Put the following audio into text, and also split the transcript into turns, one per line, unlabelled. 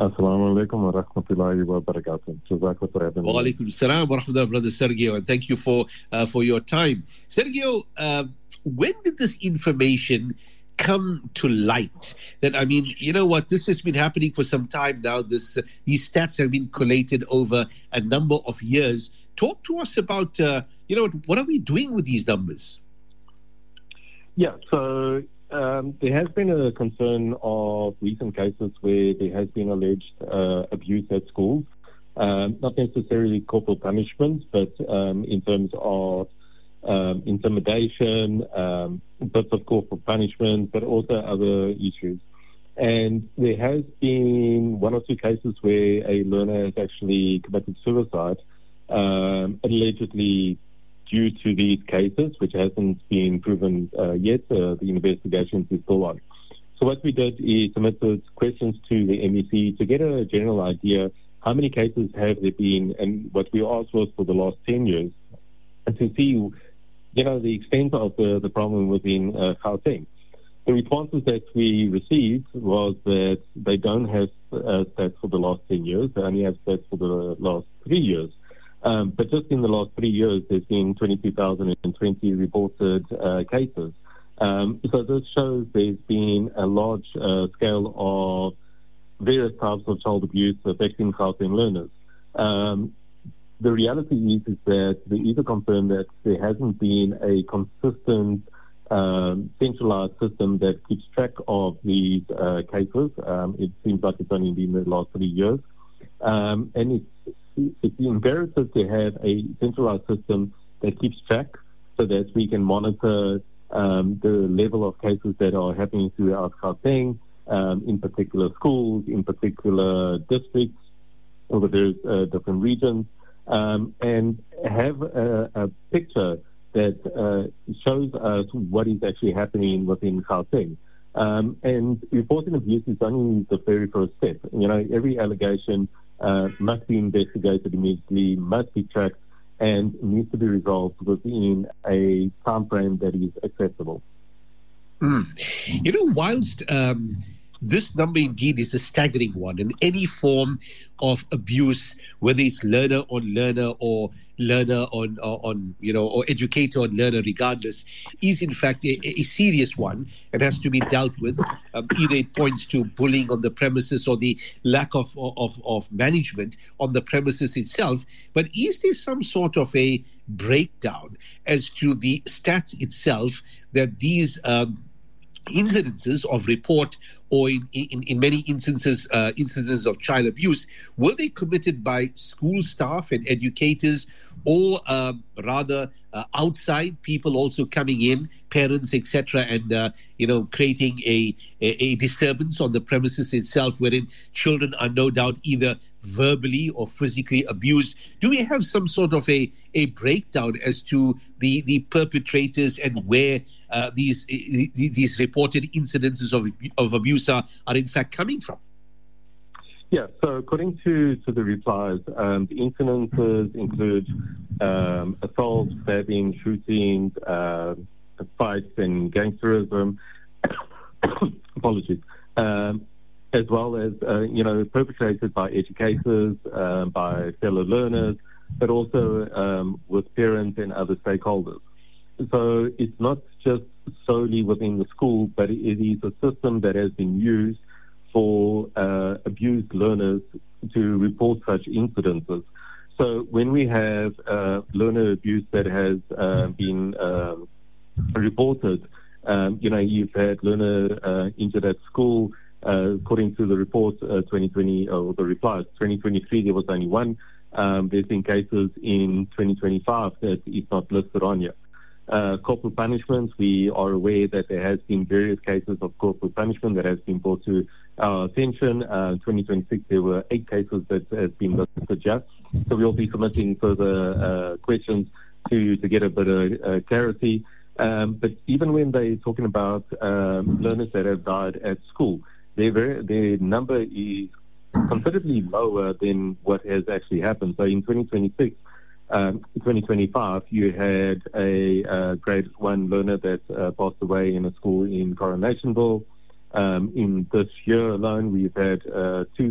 Assalamu alaikum wa rahmatullahi wa barakatuh. Jazakallah for having me.
Wa alaikum salam wa rahmatullah, Brother Sergio, and thank you for your time. Sergio, when did this information come to light? That, I mean, you know what, this has been happening for some time now. These stats have been collated over a number of years. Talk to us about, what are we doing with these numbers?
Yeah, so there has been a concern of recent cases where there has been alleged abuse at schools, not necessarily corporal punishment, but in terms of intimidation, bits of corporal punishment, but also other issues. And there has been one or two cases where a learner has actually committed suicide, allegedly due to these cases, which hasn't been proven yet. The investigation is still on. So what we did is submitted questions to the MEC to get a general idea how many cases have there been, and what we asked was for the last 10 years, and to see, the extent of the problem within Gauteng. The responses that we received was that they don't have stats for the last 10 years. They only have stats for the last 3 years. But just in the last 3 years, there's been 22,020 reported cases. So this shows there's been a large scale of various types of child abuse affecting Gauteng learners. The reality is that there is a concern that there hasn't been a consistent centralized system that keeps track of these cases. It seems like it's only been the last 3 years. And it's imperative to have a centralized system that keeps track so that we can monitor the level of cases that are happening throughout Gauteng, in particular schools, in particular districts, over various different regions, and have a picture that shows us what is actually happening within Gauteng. And reporting abuse is only the very first step. Every allegation must be investigated immediately, must be tracked, and needs to be resolved within a time frame that is acceptable.
Whilst this number indeed is a staggering one, and any form of abuse, whether it's learner on learner or learner on or educator on learner, regardless, is in fact a serious one and has to be dealt with. Either it points to bullying on the premises or the lack of management on the premises itself. But is there some sort of a breakdown as to the stats itself that these incidences of report, or in many instances of child abuse, were they committed by school staff and educators, or rather outside people also coming in, parents, etc., and creating a disturbance on the premises itself, wherein children are no doubt either verbally or physically abused? Do we have some sort of a breakdown as to the perpetrators and where these reported incidences of abuse are in fact coming from?
Yeah, so according to the replies, the incidences include assaults, stabbing, shooting, fights, and gangsterism. Apologies. As well as perpetrated by educators, by fellow learners, but also with parents and other stakeholders. So it's not just solely within the school, but it is a system that has been used for abused learners to report such incidences. So when we have learner abuse that has been reported, you've had learner injured at school. According to the report, 2020 or the replies, 2023 there was only one. There's been cases in 2025 that is not listed on here. Corporal punishments, we are aware that there has been various cases of corporal punishment that has been brought to our attention. 2026 there were 8 cases that has been listed just. So we'll be submitting further questions to get a bit of clarity. But even when they're talking about learners that have died at school, their number is considerably lower than what has actually happened. So in 2026, 2025, you had a grade 1 learner that passed away in a school in Coronationville. In this year alone, we've had 2